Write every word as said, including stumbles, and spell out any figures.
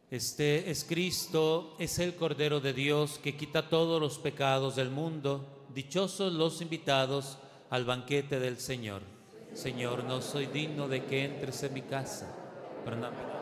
Este es Cristo, es el Cordero de Dios que quita todos los pecados del mundo. Dichosos los invitados al banquete del Señor. Señor, no soy digno de que entres en mi casa, pero no